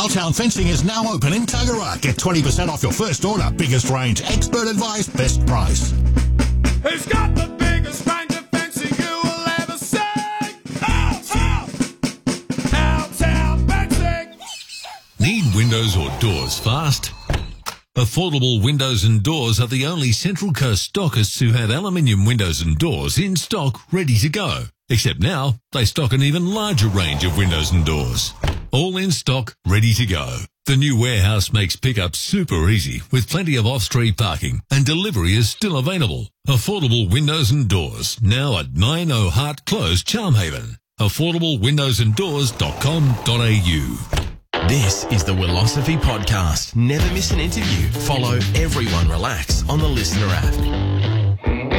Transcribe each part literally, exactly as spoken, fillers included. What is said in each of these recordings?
Cowtown Fencing is now open in Tuggerah. Get twenty percent off your first order. Biggest range, expert advice, best price. Who's got the biggest range of fencing you will ever see? Cowtown! Cowtown Fencing! Need windows or doors fast? Affordable Windows and Doors are the only Central Coast stockists who have aluminium windows and doors in stock ready to go. Except now, they stock an even larger range of windows and doors. All in stock, ready to go. The new warehouse makes pickup super easy with plenty of off-street parking, and delivery is still available. Affordable Windows and Doors, now at nine oh Hart Close, Charmhaven. affordable windows and doors dot com dot a u. This is the Willosophy Podcast. Never miss an interview. Follow Everyone Relax on the Listener app.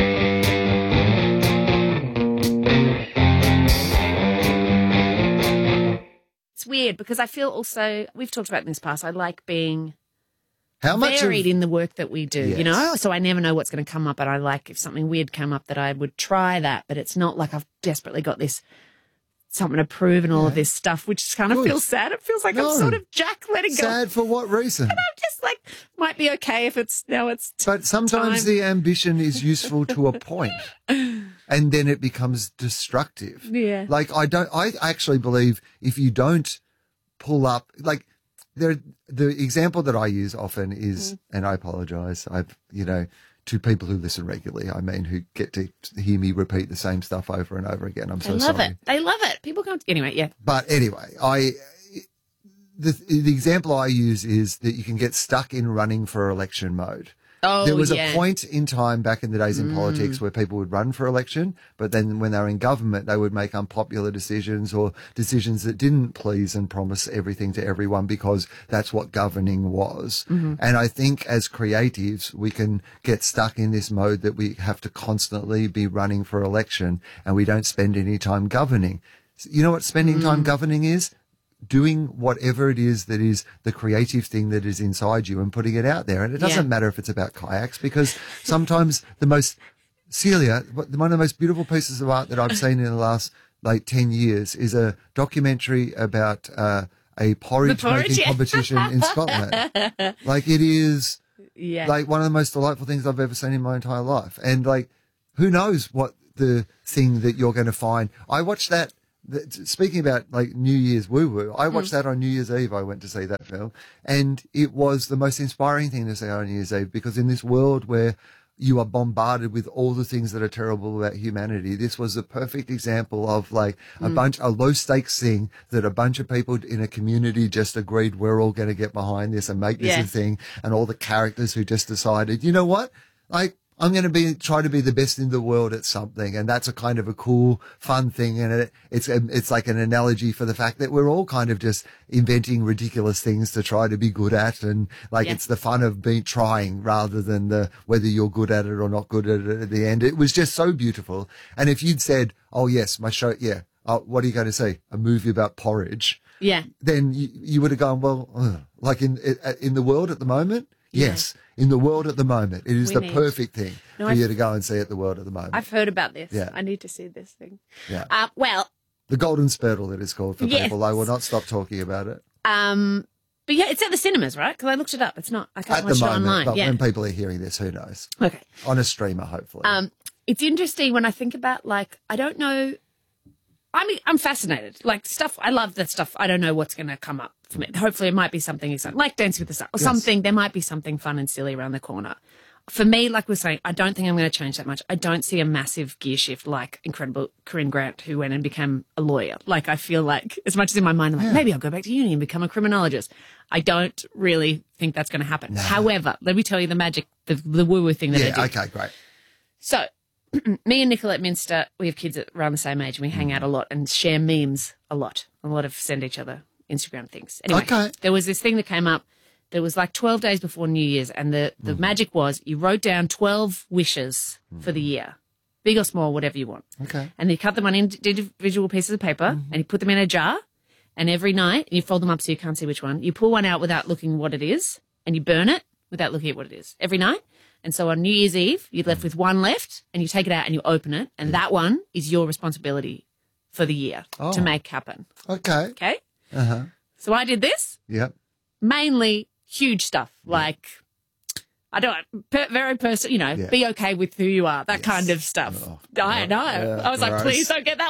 It's weird because I feel also, we've talked about in this past, I like being How much varied of, in the work that we do, Yes. you know? So I never know what's going to come up, but I like if something weird came up that I would try that, but it's not like I've desperately got this something to prove and all of this stuff, which kind of Good. feels sad. It feels like No. I'm sort of Jack letting go. sad for what reason? And I'm just like, might be okay if it's, now it's t- But sometimes time. the ambition is useful to a point, and then it becomes destructive. Yeah. Like I don't. I actually believe if you don't pull up, like there, the example that I use often is, Mm. and I apologise. I've you know. To people who listen regularly, I mean, who get to hear me repeat the same stuff over and over again. I'm They so love sorry. it. They love it. People come, anyway, yeah. But anyway, I the the example I use is that you can get stuck in running for election mode. Oh, There was yeah. a point in time back in the days in Mm. politics where people would run for election, but then when they were in government, they would make unpopular decisions or decisions that didn't please and promise everything to everyone because that's what governing was. Mm-hmm. And I think as creatives, we can get stuck in this mode that we have to constantly be running for election and we don't spend any time governing. You know what spending time Mm. governing is? Doing whatever it is that is the creative thing that is inside you and putting it out there. And it doesn't Yeah. matter if it's about kayaks, because sometimes the most, Celia, one of the most beautiful pieces of art that I've seen in the last like ten years is a documentary about uh, a porridge, The porridge, making yeah. competition in Scotland. Like it is Yeah. like one of the most delightful things I've ever seen in my entire life. And like, who knows what the thing that you're going to find. I watched that. The, speaking about like New Year's woo woo, I watched Mm. that on New Year's Eve. I went to see that film, and it was the most inspiring thing to see on New Year's Eve, because in this world where you are bombarded with all the things that are terrible about humanity, this was a perfect example of like a Mm. bunch, a low stakes thing that a bunch of people in a community just agreed we're all going to get behind this and make this Yeah. a thing, and all the characters who just decided, you know what, like. I'm going to be try to be the best in the world at something, and that's a kind of a cool, fun thing. And it, it's it's like an analogy for the fact that we're all kind of just inventing ridiculous things to try to be good at, and like Yeah. it's the fun of being trying rather than the whether you're good at it or not good at it at the end. It was just so beautiful. And if you'd said, "Oh yes, my show, yeah, oh, what are you going to see? A movie about porridge?" Yeah. Then you, you would have gone, well, ugh. Like in in the world at the moment. Yes, in the world at the moment, it is We the need- perfect thing No, for I've- you to go and see at the world at the moment. I've heard about this. Yeah. I need to see this thing. Yeah. Uh, well, The Golden Spurtle, it is called for Yes. people. I will not stop talking about it um, but yeah, it's at the cinemas, right? Because I looked it up. It's not. I can't at watch the it moment. online. But Yeah. when people are hearing this, who knows? Okay. On a streamer, hopefully. Um, it's interesting when I think about, like, I don't know. I mean, I'm fascinated. Like, stuff, I love that stuff. I don't know what's going to come up for me. Hopefully, it might be something exciting, like Dance with the Stars, or Yes. something. There might be something fun and silly around the corner. For me, like we're saying, I don't think I'm going to change that much. I don't see a massive gear shift like incredible Corinne Grant, who went and became a lawyer. Like, I feel like, as much as in my mind, I'm like, maybe I'll go back to uni and become a criminologist. I don't really think that's going to happen. However, let me tell you the magic, the, the woo-woo thing that I yeah, did. okay, great. So, me and Nicolette Minster, we have kids at around the same age, and we hang out a lot and share memes a lot. A lot of send each other Instagram things. Anyway, Okay. there was this thing that came up. There was like twelve days before New Year's, and the, the magic was you wrote down twelve wishes for the year, big or small, whatever you want. Okay. And you cut them on individual pieces of paper, and you put them in a jar, and every night, and you fold them up so you can't see which one. You pull one out without looking what it is, and you burn it without looking at what it is every night. And so on New Year's Eve, you're left with one left, and you take it out and you open it, and that one is your responsibility for the year Oh. to make happen. Okay. Okay? Uh-huh. So I did this, Yep. mainly huge stuff like, I don't, per, very personal, you know, Yeah. be okay with who you are, that Yes. kind of stuff. Oh, I know. yeah, I was like, gross. please don't get that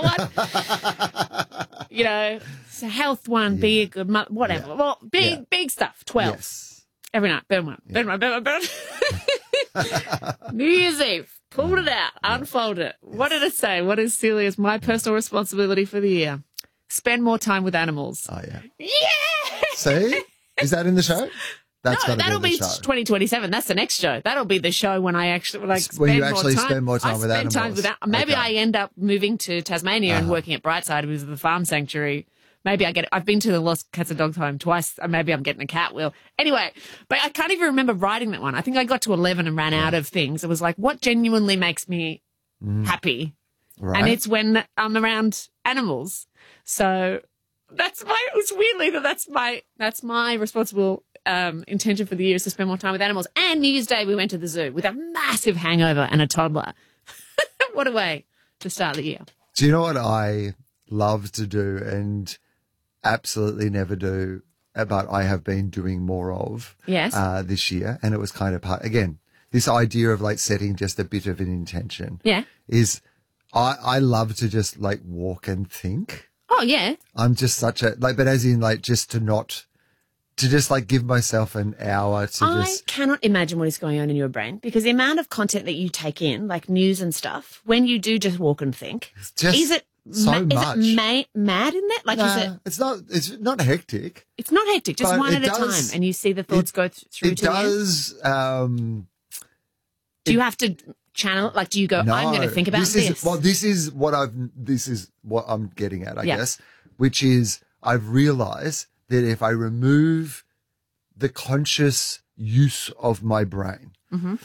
one. You know, it's a health one, be a good mother, whatever. Yeah. Well, big, Yeah. big stuff, twelve. Yes. Every night, burn one, burn one, burn one, burn one. New Year's Eve, pulled it out, unfolded it. What did it say? What is Celia's my personal responsibility for the year? Spend more time with animals. Oh, yeah. Yeah! See? Is that in the show? That's No, got to that'll be be the show. twenty twenty-seven. That's the next show. That'll be the show when I actually when I S- spend when you more actually time. spend more time I with spend time animals. with that. Maybe Okay. I end up moving to Tasmania and Uh-huh. working at Brightside because of the farm sanctuary. Maybe I get. I've been to the Lost Cats and Dogs home twice. and Maybe I'm getting a cat wheel. Anyway, but I can't even remember writing that one. I think I got to eleven and ran out of things. It was like, what genuinely makes me happy, Right. and it's when I'm around animals. So that's my. It's weirdly that that's my that's my responsible um, intention for the year is to spend more time with animals. And New Year's Day we went to the zoo with a massive hangover and a toddler. What a way to start the year. Do you know what I love to do and absolutely never do, but I have been doing more of Yes. uh, this year? And it was kind of part, again, this idea of like setting just a bit of an intention Yeah. is I, I love to just like walk and think. Oh yeah. I'm just such a, like, but as in like just to not, to just like give myself an hour to I just, cannot imagine what is going on in your brain because the amount of content that you take in, like news and stuff, when you do just walk and think, just is it so ma- much. Is it ma- mad in that? Like, is Nah, it? it's not, it's not hectic. It's not hectic. Just But one it at a does- time, and you see the thoughts go th- through It to the end. does, um, Do you have to channel it? Like, do you go? No, I'm going to think about this. this. Is, well, this is what I've. This is what I'm getting at, I Yeah. guess, which is I've realised that if I remove the conscious use of my brain, Mm-hmm.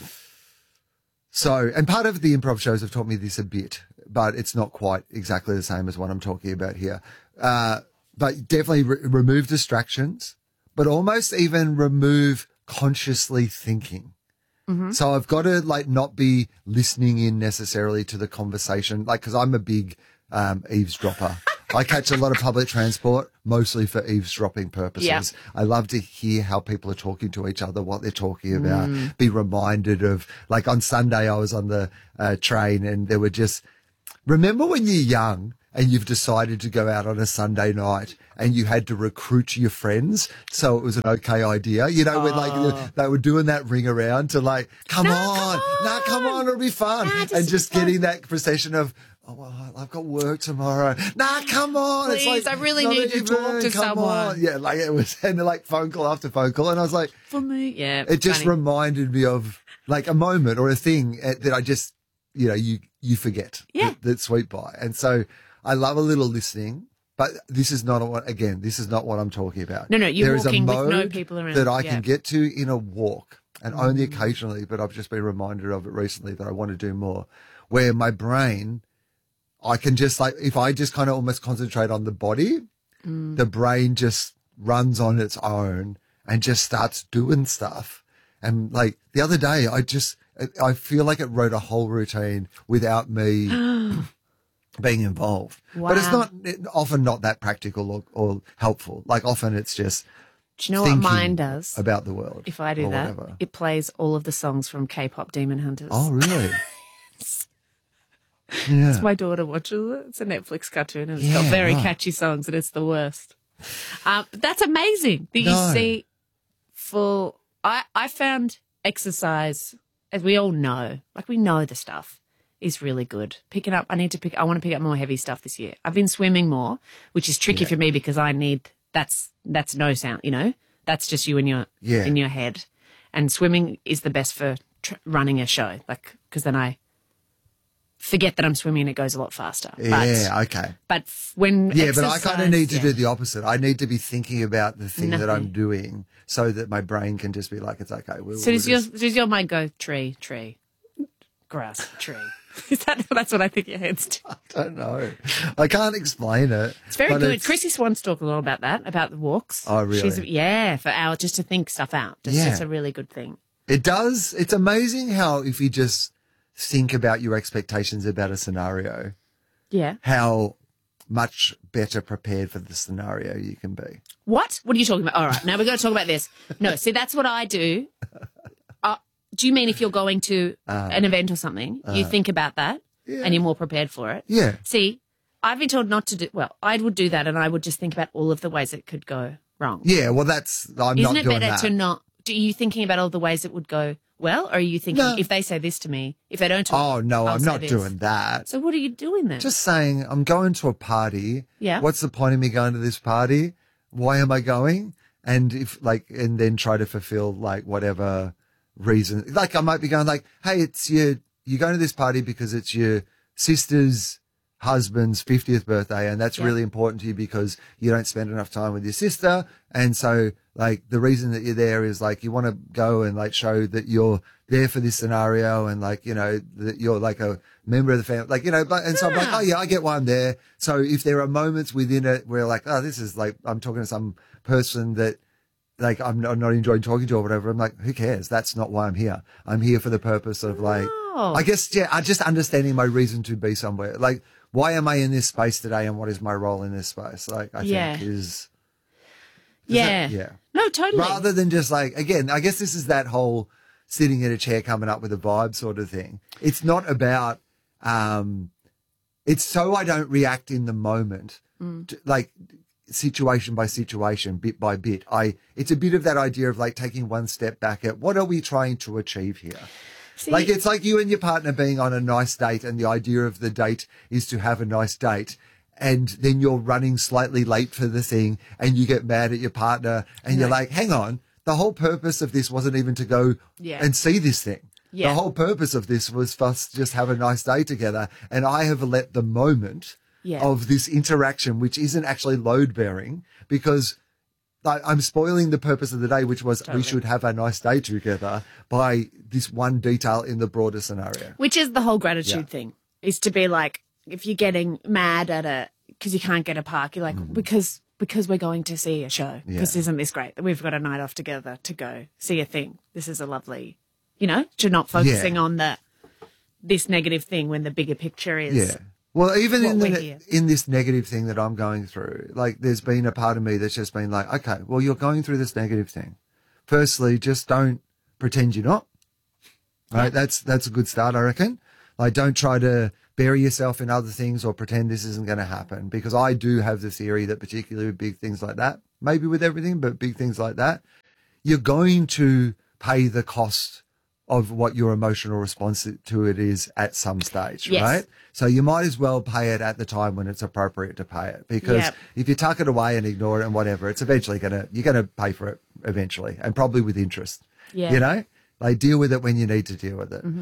so and part of the improv shows have taught me this a bit, but it's not quite exactly the same as what I'm talking about here. Uh, but definitely re- remove distractions, but almost even remove consciously thinking. So I've got to like not be listening in necessarily to the conversation, like, cause I'm a big, um, eavesdropper. I catch a lot of public transport, mostly for eavesdropping purposes. Yeah. I love to hear how people are talking to each other, what they're talking about, be reminded of, like on Sunday, I was on the uh, train and there were just, remember when you're young and you've decided to go out on a Sunday night and you had to recruit your friends so it was an okay idea? You know, when like they were doing that ring around to like, come No, on, come nah, come on, it'll be fun. Nah, just and just fun. getting that procession of, oh, well, I've got work tomorrow. Nah, come on. Please, it's like, I really not need to even, talk to come someone. on. Yeah, like it was, and like phone call after phone call. And I was like, For me, yeah. it just funny. reminded me of like a moment or a thing uh, that I just, you know, you, you forget Yeah. that, that's sweet by. And so I love a little listening, but this is not what, again, this is not what I'm talking about. No, no, you're There is a walking with no mode people around, that I yeah. can get to in a walk and only Mm. occasionally, but I've just been reminded of it recently that I want to do more, where my brain, I can just like, if I just kind of almost concentrate on the body, Mm. the brain just runs on its own and just starts doing stuff. And like the other day, I just, I feel like it wrote a whole routine without me being involved. But it's Wow. not often not that practical or, or helpful. Like often it's just Do you know what thinking mine does? about the world. If I do or that, whatever. it plays all of the songs from K-pop Demon Hunters. Oh, really? Yeah. My daughter watches it. It's a Netflix cartoon and it's got Yeah, very right. catchy songs and it's the worst. Um, but that's amazing that you No. see full. I, I found exercise, as we all know, like we know the stuff is really good. Picking up, I need to pick, I want to pick up more heavy stuff this year. I've been swimming more, which is tricky for me because I need, that's, that's no sound, you know, that's just you in your, Yeah. in your head. And swimming is the best for tr- running a show, like, because then I forget that I'm swimming and it goes a lot faster. Yeah, okay. But, but f- when Yeah, but I kind of exercise- need to yeah. do the opposite. I need to be thinking about the thing that I'm Nothing. doing so that my brain can just be like, it's okay. We'll, So we'll does your just- does your mind go tree, tree, grass, tree? Is that that's what I think your head's doing? I don't know. I can't explain it. It's very but good. it's- Chrissy Swan's talking a lot about that, about the walks. Oh, really? She's, yeah, for hours just to think stuff out. It's Yeah. just a really good thing. It does. It's amazing how if you just think about your expectations about a scenario, Yeah. how much better prepared for the scenario you can be. What? What are you talking about? All right, now we're going to talk about this. No, see, that's what I do. Uh, do you mean if you're going to Uh, an event or something, you think about that yeah. and you're more prepared for it? Yeah. See, I've been told not to do, well, I would do that and I would just think about all of the ways it could go wrong. Yeah, well, that's, I'm Isn't not it doing better that. to not, do you thinking about all the ways it would go well? Or are you thinking, No. if they say this to me, if they don't talk, Oh, no, I'll I'm say not this. doing that. So what are you doing then? Just saying, I'm going to a party. Yeah. What's the point of me going to this party? Why am I going? And if like, and then try to fulfill like whatever reason. Like I might be going like, hey, it's your, you're going to this party because it's your sister's husband's fiftieth birthday. And that's Yeah. really important to you because you don't spend enough time with your sister. And so like the reason that you're there is like, you want to go and like show that you're there for this scenario and like, you know, that you're like a member of the family, like, you know, but, and so I'm like, Yeah. oh yeah, I get why I'm there. So if there are moments within it where like, oh, this is like, I'm talking to some person that like, I'm not, I'm not enjoying talking to or whatever. I'm like, who cares? That's not why I'm here. I'm here for the purpose of like, Oh. I guess, yeah, I just understanding my reason to be somewhere. Like, why am I in this space today and what is my role in this space? Like, I Yeah. think is, yeah. that- yeah. No, totally. rather than just like, again, I guess this is that whole sitting in a chair coming up with a vibe sort of thing. It's not about, um, it's so I don't react in the moment, to, like situation by situation, bit by bit. I, it's a bit of that idea of like taking one step back at what are we trying to achieve here? See, Like it's like you and your partner being on a nice date and the idea of the date is to have a nice date. And then you're running slightly late for the thing and you get mad at your partner and you're No. like, hang on, the whole purpose of this wasn't even to go Yeah. and see this thing. Yeah. The whole purpose of this was for us to just have a nice day together. And I have let the moment Yeah. of this interaction, which isn't actually load bearing because I- I'm spoiling the purpose of the day, which was Totally. we should have a nice day together by this one detail in the broader scenario. Which is the whole gratitude Yeah. thing, is to be like, if you're getting mad at a, because you can't get a park, you're like, because because we're going to see a show. Because Mm. Yeah. isn't this great that we've got a night off together to go see a thing? This is a lovely, you know, to not focusing Yeah. on the this negative thing when the bigger picture is. Yeah. Well, even what in we're the, here. in this negative thing that I'm going through, like there's been a part of me that's just been like, okay, well, you're going through this negative thing. Firstly, just don't pretend you're not. Right? That's that's a good start, I reckon. Like, don't try to bury yourself in other things or pretend this isn't going to happen. Because I do have the theory that particularly with big things like that, maybe with everything, but big things like that, you're going to pay the cost of what your emotional response to it is at some stage, Yes. right? So you might as well pay it at the time when it's appropriate to pay it, because Yep. if you tuck it away and ignore it and whatever, it's eventually gonna you're gonna pay for it eventually, and probably with interest. Yeah. You know, like deal with it when you need to deal with it.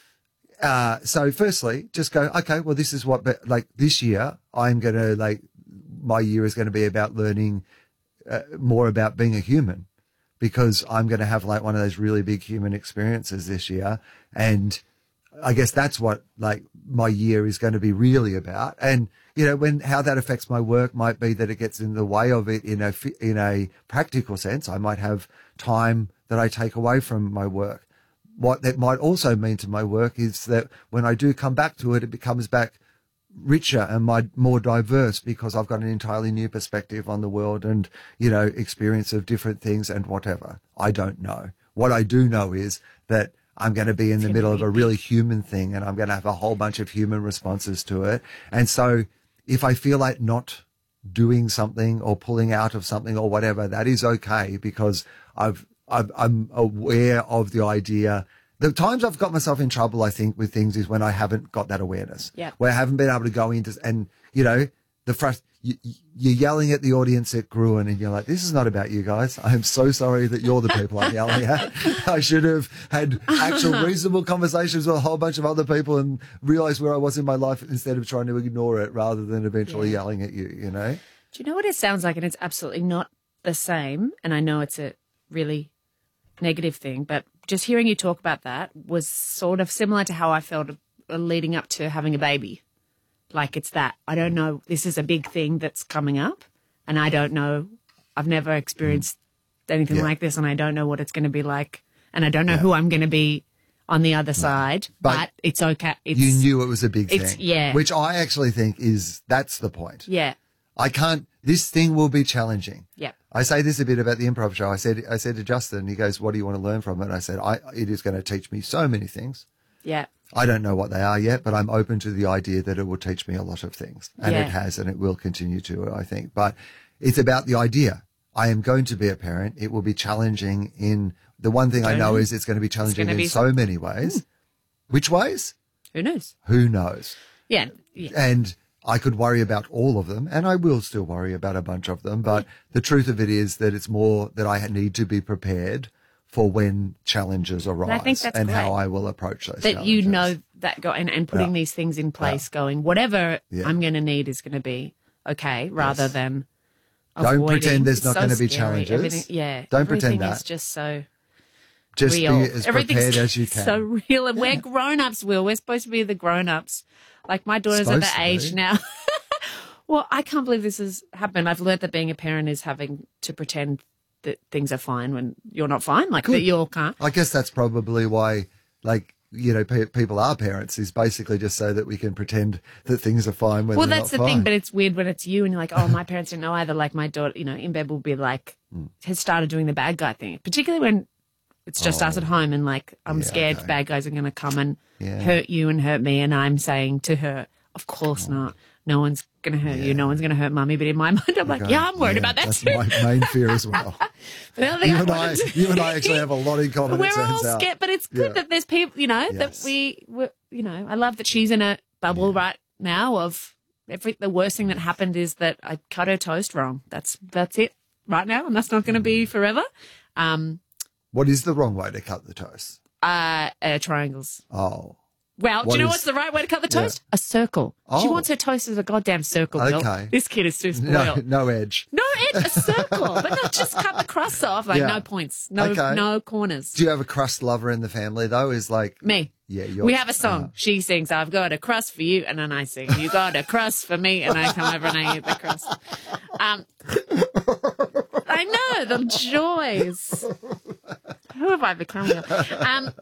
Uh, so firstly, just go, okay, well, this is what, but like this year, I'm gonna like my year is going to be about learning uh, more about being a human, because I'm going to have like one of those really big human experiences this year. And I guess that's what like my year is going to be really about. And, you know, when, how that affects my work might be that it gets in the way of it in a, fi- in a practical sense. I might have time that I take away from my work. What that might also mean to my work is that when I do come back to it, it becomes back richer and my, more diverse, because I've got an entirely new perspective on the world and, you know, experience of different things and whatever. I don't know. What I do know is that I'm going to be in the gonna middle of be a really human thing, and I'm going to have a whole bunch of human responses to it. And so if I feel like not doing something or pulling out of something or whatever, that is okay, because I've, I've I'm aware of the idea. The times I've got myself in trouble, I think, with things is when I haven't got that awareness. Yeah. Where I haven't been able to go into, and, you know, the frust- you, you're yelling at the audience at Gruen and you're like, this is not about you guys. I'm so sorry that you're the people I'm yelling at. I should have had actual reasonable conversations with a whole bunch of other people and realized where I was in my life instead of trying to ignore it rather than eventually Yeah. yelling at you, you know? Do you know what it sounds like? And it's absolutely not the same. And I know it's a really negative thing, but just hearing you talk about that was sort of similar to how I felt uh, leading up to having a baby. Like it's that, I don't know, this is a big thing that's coming up, and I don't know, I've never experienced anything Yeah. like this, and I don't know what it's going to be like, and I don't know Yeah. who I'm going to be on the other side, but, But it's okay. It's, You knew it was a big it's- thing. yeah. Which I actually think is, that's the point. Yeah. I can't, this thing will be challenging. Yeah. I say this a bit about the improv show. I said, I said to Justin, he goes, what do you want to learn from it? And I said, I, it is going to teach me so many things. Yeah. I don't know what they are yet, but I'm open to the idea that it will teach me a lot of things. And Yeah. it has, and it will continue to, I think. But it's about the idea. I am going to be a parent. It will be challenging in, the one thing I know is it's going to be challenging gonna in be- so many ways. Which ways? Who knows? Who knows? Yeah. Yeah. And I could worry about all of them, and I will still worry about a bunch of them. But the truth of it is that it's more that I need to be prepared for when challenges arise I think that's and how great. I will approach those That you challenges. know that go and, and putting Yeah. these things in place, going, whatever Yeah. I'm going to need is going to be okay, rather Yes. than Don't avoiding. pretend there's It's not so gonna be scary. challenges. Everything, yeah. Don't pretend everything is that. just so Just real. be as Everything's prepared as you can. so real. And we're grown-ups, Will. We're supposed to be the grown-ups. Like my daughter's at Supposed the to age be. now. Well, I can't believe this has happened. I've learned that being a parent is having to pretend that things are fine when you're not fine, like that Good. you all can't. I guess that's probably why, like, you know, pe- people are parents is basically just so that we can pretend that things are fine when Well, they're that's the not thing, fine. but it's weird when it's you and you're like, oh, my parents didn't know either. Like my daughter, you know, in bed will be like, Hmm. has started doing the bad guy thing, particularly when it's just us at home and like, I'm Oh. Yeah, scared okay. bad guys are going to come and Yeah. hurt you and hurt me. And I'm saying to her, of course not. No one's going to hurt you. No one's going to hurt mummy. But in my mind, I'm like, Okay. yeah, I'm worried Yeah, about that that's too. my main fear as well. The other thing you I and I, wanted to- you and I actually have a lot in common. We're it turns all out. scared, but it's good Yeah. that there's people, you know, that Yes. we, we, you know, I love that she's in a bubble right now of every, the worst thing that happened is that I cut her toast wrong. That's, that's it right now. And that's not going to Mm. be forever. Um, What is the wrong way to cut the toast? uh, uh triangles. Oh, Well, do What you know is- what's the right way to cut the Yeah. toast? A circle. She Oh. wants her toast as a goddamn circle, Bill. Okay. This kid is too no, spoiled. no edge. No, it's a circle, but not just cut the crust off. Like Yeah. no points, no Okay. no corners. Do you have a crust lover in the family though? Is like Me. Yeah, you're, We have a song. She sings, I've got a crust for you. And then I sing, you got a crust for me. And I come over and I eat the crust. Um, I know, the joys. Who have I become? Um,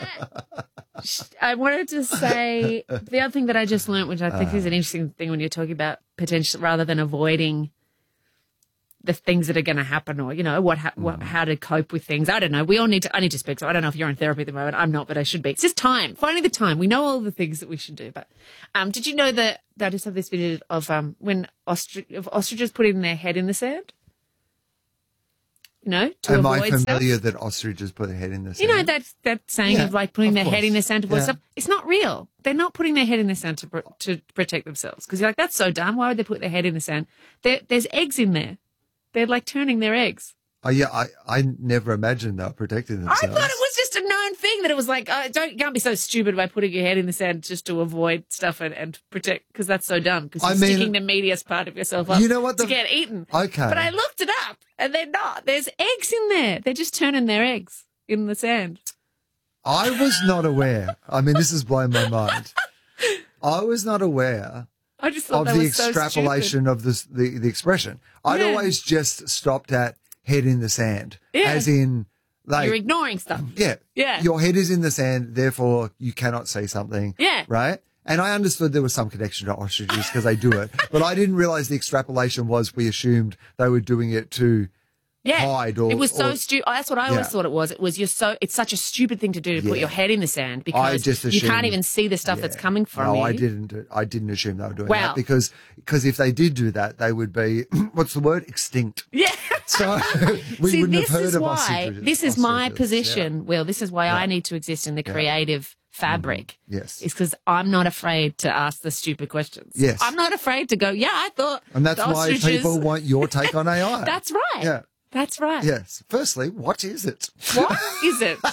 I wanted to say the other thing that I just learned, which I think is an interesting thing when you're talking about potential, rather than avoiding the things that are going to happen, or you know what, ha- what, how to cope with things. I don't know. We all need to. I need to speak. So I don't know if you're in therapy at the moment. I'm not, but I should be. It's just time, finding the time. We know all the things that we should do. But um, did you know that, that I just have this video of um when ostri- of ostriches putting their head in the sand? You know, to Am avoid I familiar stuff. that ostriches put their head in the You sand? know that that saying Yeah, of like putting of their head course. in the sand to avoid Yeah. stuff. It's not real. They're not putting their head in the sand to pr- to protect themselves because you're like that's so dumb. Why would they put their head in the sand? There, there's eggs in there. They're like turning their eggs. Oh yeah, I, I never imagined they were protecting I themselves. thought it was just a known thing that it was like, oh, don't, you can't be so stupid by putting your head in the sand just to avoid stuff and, and protect, because that's so dumb, because you're I mean- sticking the meatiest part of yourself up You know what to the- get eaten. Okay. But I looked it up, and they're not. There's eggs in there. They're just turning their eggs in the sand. I was not aware. I mean, this is blowing my mind. I was not aware I just thought of that the was so extrapolation of this, the, the expression. I'd Yeah. always just stopped at head in the sand, Yeah. as in, stupid. like, You're ignoring stuff. yeah, Yeah. your head is in the sand, therefore you cannot say something. Yeah. Right? And I understood there was some connection to ostriches because they do it, but I didn't realize the extrapolation was we assumed they were doing it to Yeah, hide or- it was so or- stupid. That's what I always Yeah. thought it was. It was you're so. It's such a stupid thing to do to put Yeah. your head in the sand I because just you assumed- can't even see the stuff that's Yeah. coming from no, you. I didn't. I didn't assume they were doing Wow. that because because if they did do that, they would be what's the word? Extinct. Yeah. So we See, wouldn't this have heard is of why. ostriches. This is my ostriches. position, Will. This is why I need to exist in the creative fabric. Yeah. Yes. It's because I'm not afraid to ask the stupid questions. Yes. I'm not afraid to go. Yeah, I thought. And that's the why ostriches- people want your take on A I. That's right. Yeah. That's right. Yes. Firstly, what is it? What is it?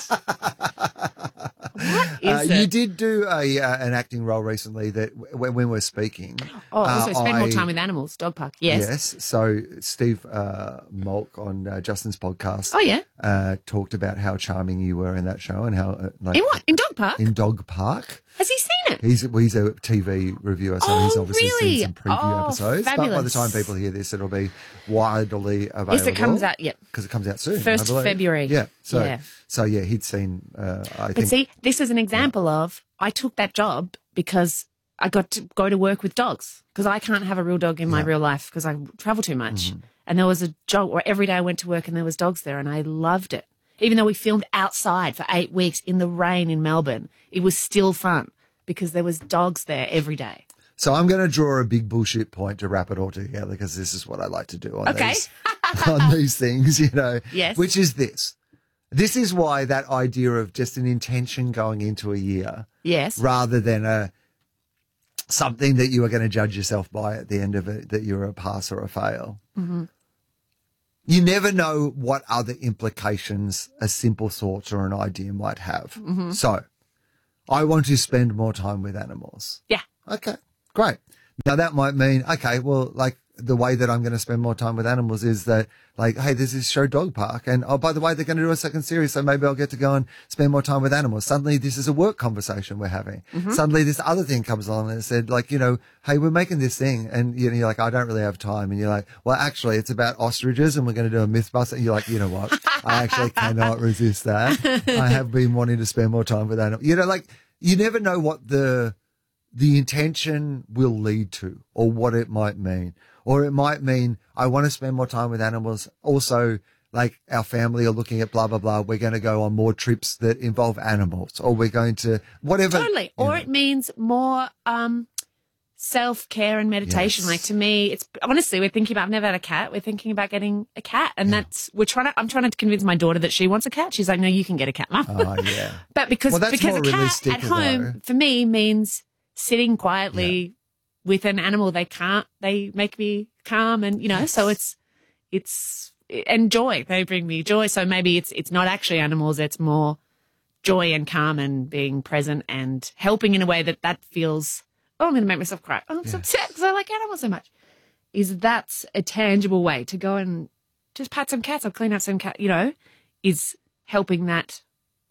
What is Uh, it? you did do a uh, an acting role recently that w- when we were speaking. Oh, also uh, spend more I- time with animals. Dog park. Yes. Yes. So Steve uh, Malk on uh, Justin's podcast. Oh, yeah. Uh, talked about how charming you were in that show and how uh, like In what? In dog park? in Dog Park. Has he seen Yeah. He's well, he's a T V reviewer, so Oh, he's obviously really? seen some preview Oh, episodes. But by the fabulous. time people hear this, it'll be widely available. Yes, it comes out, yep. because it comes out soon. First I believe. February. Yeah. So Yeah. so yeah, he'd seen. Uh, I But think. see, this is an example of I took that job because I got to go to work with dogs because I can't have a real dog in my real life because I travel too much. Mm-hmm. And there was a job where every day I went to work and there was dogs there and I loved it. Even though we filmed outside for eight weeks in the rain in Melbourne, it was still fun because there was dogs there every day. So I'm going to draw a big bullshit point to wrap it all together because this is what I like to do on Okay. these on these things, you know. Yes. Which is this. This is why that idea of just an intention going into a year Yes. rather than a something that you are going to judge yourself by at the end of it, that you're a pass or a fail. Mm-hmm. You never know what other implications a simple thought or an idea might have. Mm-hmm. So I want to spend more time with animals. Yeah. Okay, great. Now that might mean, okay, well, like the way that I'm going to spend more time with animals is that, like, hey, there's this show Dog Park, and oh, by the way, they're going to do a second series, so maybe I'll get to go and spend more time with animals. Suddenly, this is a work conversation we're having. Mm-hmm. Suddenly, this other thing comes along and it said, like, you know, hey, we're making this thing, and you know, you're like, I don't really have time, and you're like, well, actually, it's about ostriches, and we're going to do a MythBuster. And you're like, you know what? I actually cannot resist that. I have been wanting to spend more time with animals. You know, like, you never know what the the intention will lead to or what it might mean. Or it might mean I want to spend more time with animals. Also, like our family are looking at blah, blah, blah. We're going to go on more trips that involve animals, or we're going to whatever. Totally. you Or know. it means more um, self-care and meditation. Yes. Like to me, it's honestly, we're thinking about, I've never had a cat. We're thinking about getting a cat. And that's, we're trying to, I'm trying to convince my daughter that she wants a cat. She's like, no, you can get a cat, Mum. Oh, yeah. But because, Well, that's because more a cat realistic, at home though. for me means sitting quietly with an animal. They can't, they make me calm and, you know, so it's, it's, and joy. They bring me joy. So maybe it's, it's not actually animals. It's more joy and calm and being present and helping in a way that that feels, oh, I'm going to make myself cry. Oh, I'm so upset because I like animals so much. Is that's a tangible way to go and just pat some cats or clean up some cat, you know, is helping that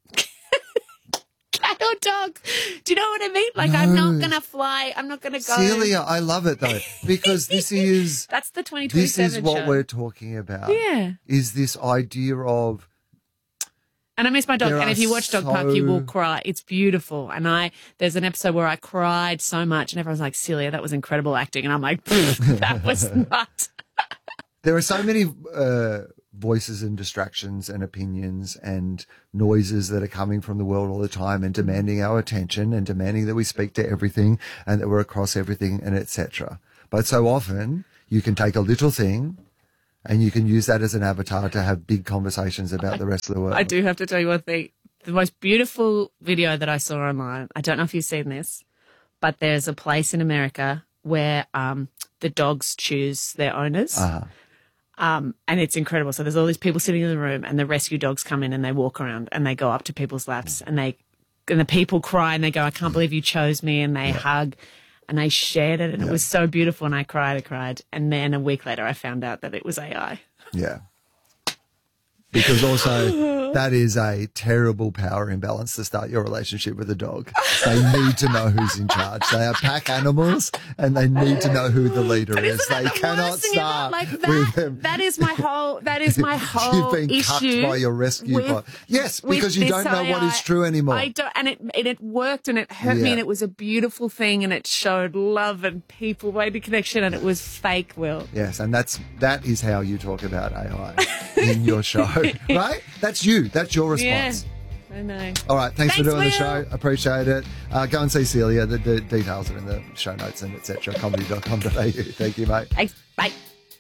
cat or dog. Do you know what I mean? Like, I'm not going to fly. I'm not going to go. Celia, I love it though, because this is, That's the twenty this twenty-seven is what show. we're talking about. Yeah. Is this idea of, And I miss my dog. There And are if you watch Dog Park, you will so- cry. It's beautiful. And I, there's an episode where I cried so much, and everyone's like, Celia, that was incredible acting. And I'm like, that was not. there are so many uh, voices and distractions and opinions and noises that are coming from the world all the time and demanding our attention and demanding that we speak to everything and that we're across everything and et cetera. But so often you can take a little thing and you can use that as an avatar to have big conversations about the rest of the world. I do have to tell you one thing. The most beautiful video that I saw online, I don't know if you've seen this, but there's a place in America where um, the dogs choose their owners. Uh-huh. Um, and it's incredible. So there's all these people sitting in the room and the rescue dogs come in and they walk around and they go up to people's laps and they, and the people cry and they go, I can't believe you chose me. And they hug and they shared it and it was so beautiful. And I cried, I cried. And then a week later, I found out that it was A I. Yeah. Because also that is a terrible power imbalance to start your relationship with a dog. They need to know who's in charge. They are pack animals and they need to know who the leader But is. isn't that They the cannot worst thing start ever? Like with that, them. that is my whole, that is my whole You've been issue. cucked by your rescue with- pod. Yes, with because you this don't know what A I. is true anymore. I don't, and it, and it worked and it hurt me Yeah. and it was a beautiful thing and it showed love and people made connection and it was fake, Will. Yes, and that's that is how you talk about A I in your show, right? That's you. That's your response. Yeah, I know. All right, thanks, for Thanks, doing the Will. show. Appreciate it. Uh, go and see Celia. The, the details are in the show notes and et cetera. comedy dot com dot a u. Thank you, mate. Thanks. Bye.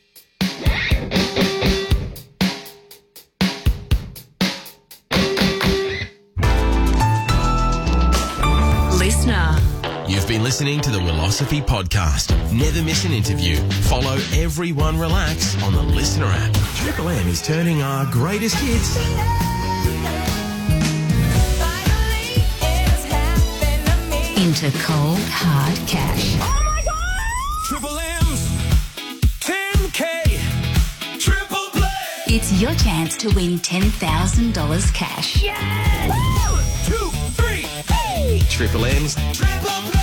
Listener. You've been listening to the Willosophy Podcast. Never miss an interview. Follow Everyone Relax on the Listener app. Triple M is turning our greatest hits Into cold, hard cash. Triple M's, ten K, triple play. It's your chance to win ten thousand dollars cash. One, two, three, hey. Triple M's Triple play.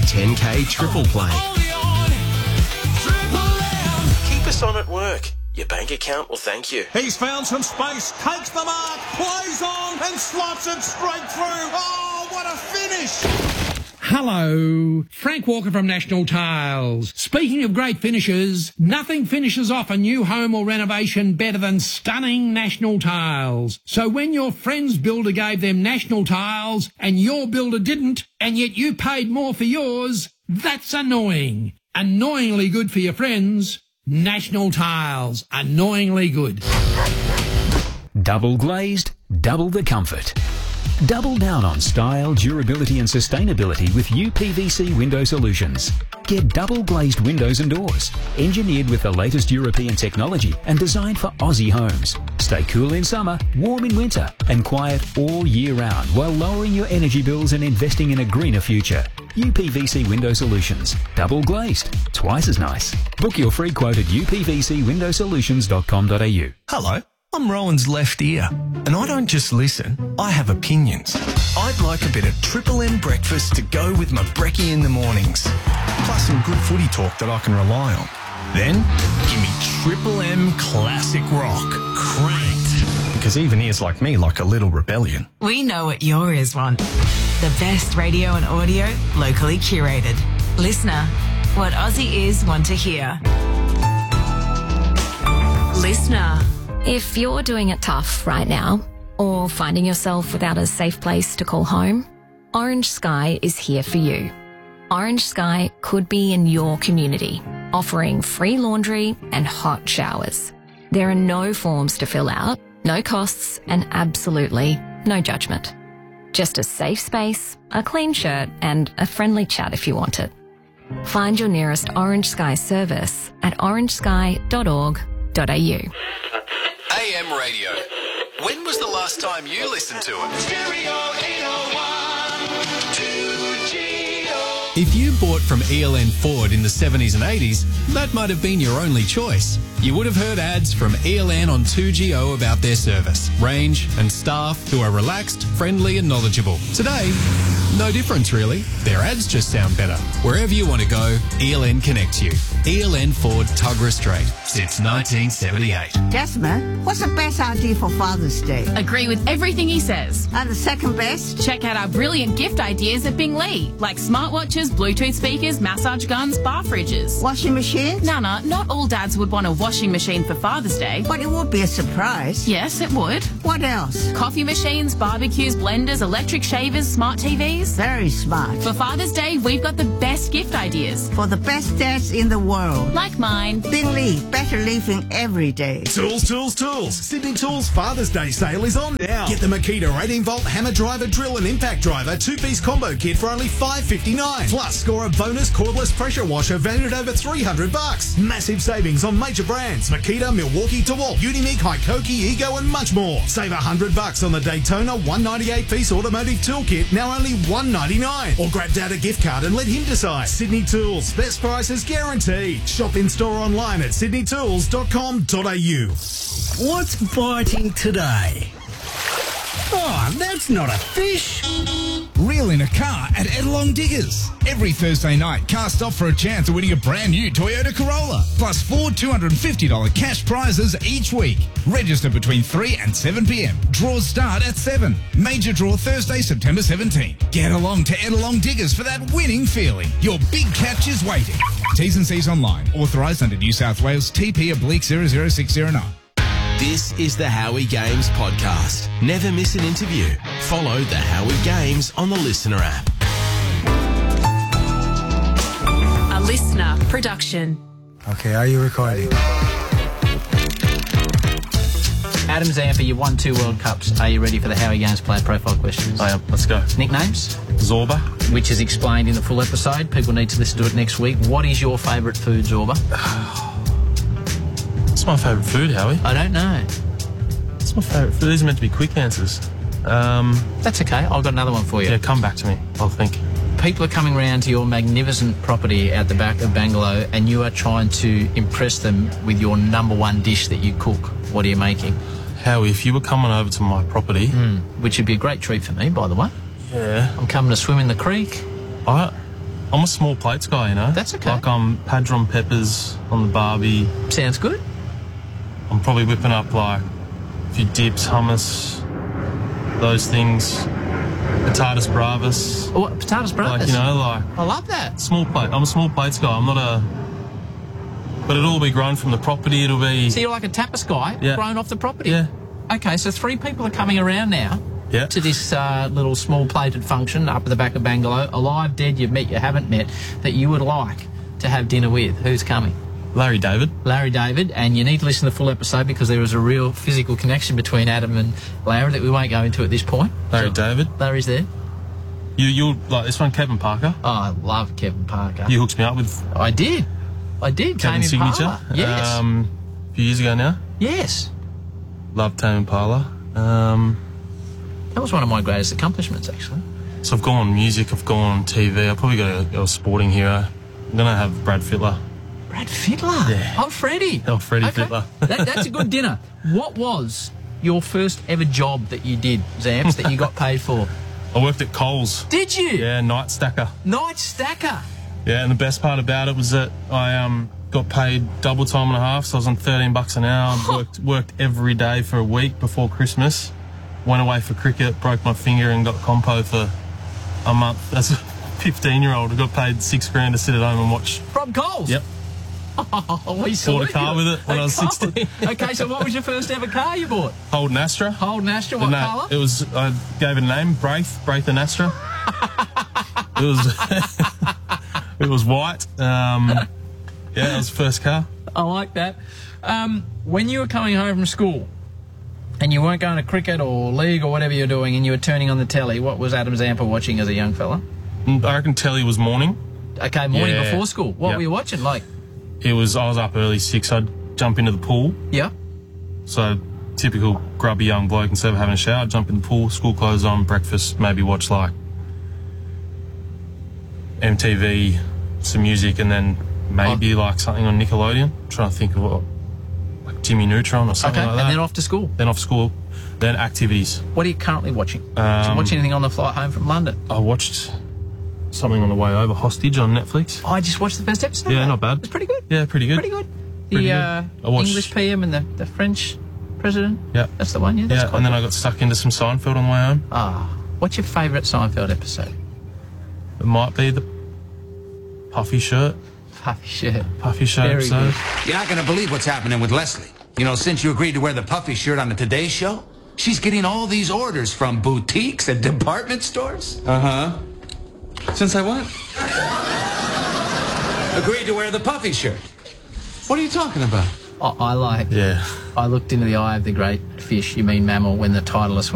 ten K triple play. Only on Triple M. Keep us on at work. Your bank account will thank you. He's found some space, takes the mark, plays on, and slots it straight through. Oh, what a finish! Hello, Frank Walker from National Tiles. Speaking of great finishes, nothing finishes off a new home or renovation better than stunning National Tiles. So when your friend's builder gave them National Tiles and your builder didn't, and yet you paid more for yours, that's annoying. Annoyingly good for your friends. National Tiles. Annoyingly good. Double glazed, double the comfort. Double down on style, durability and sustainability with U P V C Window Solutions. Get double glazed windows and doors, engineered with the latest European technology and designed for Aussie homes. Stay cool in summer, warm in winter and quiet all year round while lowering your energy bills and investing in a greener future. U P V C Window Solutions. Double glazed. Twice as nice. Book your free quote at u p v c window solutions dot com dot a u. Hello, I'm Rowan's left ear, and I don't just listen, I have opinions. I'd like a bit of Triple M breakfast to go with my brekkie in the mornings, plus some good footy talk that I can rely on. Then, give me Triple M Classic Rock, cranked. Because even ears like me like a little rebellion. We know what your ears want. The best radio and audio, locally curated. Listener, what Aussie ears want to hear. Listener. If you're doing it tough right now, or finding yourself without a safe place to call home, Orange Sky is here for you. Orange Sky could be in your community, offering free laundry and hot showers. There are no forms to fill out, no costs, and absolutely no judgment. Just a safe space, a clean shirt, and a friendly chat if you want it. Find your nearest Orange Sky service at orange sky dot org dot a u. A M radio. When was the last time you listened to it? Stereo eight oh one, two G O. If you bought from E L N Ford in the seventies and eighties, that might have been your only choice. You would have heard ads from E L N on two G O about their service, range and staff who are relaxed, friendly and knowledgeable. Today, no difference really. Their ads just sound better. Wherever you want to go, E L N connects you. E L N Ford Tuggerah Street since nineteen seventy-eight. Jasmine, what's the best idea for Father's Day? Agree with everything he says. And the second best? Check out our brilliant gift ideas at Bing Lee, like smartwatches, Bluetooth speakers, massage guns, bar fridges. Washing machines? Nana, not all dads would want a washing machine for Father's Day. But it would be a surprise. Yes, it would. What else? Coffee machines, barbecues, blenders, electric shavers, smart T Vs. Very smart. For Father's Day, we've got the best gift ideas. For the best dads in the world. Like mine. Bing Lee, better living every day. Tools, tools, tools. Sydney Tools Father's Day sale is on now. Get the Makita eighteen volt hammer driver, drill and impact driver two-piece combo kit for only five fifty-nine. Plus, score a bonus cordless pressure washer valued at over three hundred bucks. Massive savings on major brands. Makita, Milwaukee, DeWalt, Unique, Hikoki, Ego and much more. Save one hundred bucks on the Daytona one ninety-eight piece automotive tool kit, now only one ninety-nine. Or grab Dad a gift card and let him decide. Sydney Tools, best prices guaranteed. Shop in store online at sydney tools dot com dot a u. What's biting today? Oh, that's not a fish. Reel in a car at Edelong Diggers. Every Thursday night, cast off for a chance of winning a brand new Toyota Corolla. Plus four two hundred fifty dollars cash prizes each week. Register between three and seven p.m. Draws start at seven. Major draw Thursday, September seventeenth. Get along to Edelong Diggers for that winning feeling. Your big catch is waiting. T's and C's online. Authorised under New South Wales T P oblique zero zero six zero nine. This is the Howie Games podcast. Never miss an interview. Follow the Howie Games on the Listener app. A Listener production. Okay, are you recording? Adam Zampa, you won two World Cups. Are you ready for the Howie Games player profile questions? I am. Let's go. Nicknames? Zorba. Which is explained in the full episode. People need to listen to it next week. What is your favourite food, Zorba? What's my favourite food, Howie? I don't know. What's my favourite food? These are meant to be quick answers. Um, That's okay. I've got another one for you. Yeah, come back to me. I'll think. People are coming round to your magnificent property out the back of Bangalow and you are trying to impress them with your number one dish that you cook. What are you making? Howie, if you were coming over to my property... Mm, which would be a great treat for me, by the way. Yeah. I'm coming to swim in the creek. I, I'm a small plates guy, you know. That's okay. Like I'm padron peppers on the barbie. Sounds good. I'm probably whipping up like a few dips, hummus, those things. Patatas bravas. Oh, what, patatas bravas? Like, you know, like... I love that. Small plate. I'm a small plates guy. I'm not a... But it'll all be grown from the property. It'll be... So you're like a tapas guy, Yeah. grown off the property? Yeah. Okay, so three people are coming around now Yeah. to this uh, little small plated function up at the back of Bangalow. Alive, dead, you've met, you haven't met, that you would like to have dinner with. Who's coming? Larry David. Larry David, and you need to listen to the full episode because there is a real physical connection between Adam and Larry that we won't go into at this point. Larry So, David. Larry's there. You, you'll like this one, Kevin Parker. Oh, I love Kevin Parker. You hooked me up with I did. I did. Kevin Tame Signature. Impala. Yes. Um, a few years ago now. Yes. Love Tame Impala. Um, That was one of my greatest accomplishments, actually. so I've gone on music, I've gone on T V. I've probably got a, a sporting hero. I'm going to have Brad Fittler. Brad Fittler? Yeah. Oh, Freddie. Oh, Freddie Okay. Fittler. that, that's a good dinner. What was your first ever job that you did, Zamps, that you got paid for? I worked at Coles. Did you? Yeah, night stacker. Night stacker. Yeah, and the best part about it was that I um got paid double time and a half, so I was on thirteen bucks an hour. worked worked every day for a week before Christmas. Went away for cricket, broke my finger, and got compo for a month. As a fifteen-year-old, I got paid six grand to sit at home and watch. From Coles? Yep. Oh, we Bought a car with it when I was sixteen. Okay, so what was your first ever car you bought? Holden Astra. Holden Astra, what No, colour? it was. I gave it a name, Braith, Braith and Astra. it was. It was white. Um, yeah, it was the first car. I like that. Um, when you were coming home from school and you weren't going to cricket or league or whatever you're doing and you were turning on the telly, what was Adam Zampa watching as a young fella? I reckon telly was morning. Okay, morning Yeah. before school. What Yep. were you watching? Like, It was. I was up early six. I'd jump into the pool. yeah. So typical grubby young bloke, instead of having a shower, I'd jump in the pool, school clothes on, breakfast, maybe watch like M T V, some music, and then maybe Oh. like something on Nickelodeon. I'm trying to think of what, like Jimmy Neutron or something Okay, like that. and then off to school. Then off school, then activities. What are you currently watching? Did you Um, watch anything on the flight home from London? I watched something on the way over, Hostage on Netflix. Oh, I just watched the first episode. Yeah, not bad. It's pretty good. Yeah, pretty good. Pretty good. The Pretty good. uh, I watched- English P M and the, the French president. Yeah. That's the one, yeah? That's Yeah, quite and then good. I got stuck into some Seinfeld on the way home. Ah, what's your favourite Seinfeld episode? It might be the puffy shirt. Puffy shirt. Puffy shirt Very episode. good. You're not going to believe what's happening with Leslie. You know, since you agreed to wear the puffy shirt on the Today Show, she's getting all these orders from boutiques and department stores. Uh-huh. Since I what? Agreed to wear the puffy shirt. What are you talking about? I, I like. Yeah. I looked into the eye of the great fish, you mean mammal, when the Titleist